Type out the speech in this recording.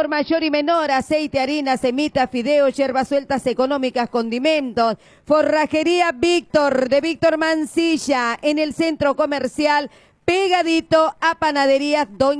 por mayor y menor, aceite, harina, semita, fideos, hierbas sueltas económicas, condimentos. Forrajería Víctor, de Víctor Mancilla, en el centro comercial, pegadito a Panadería Doña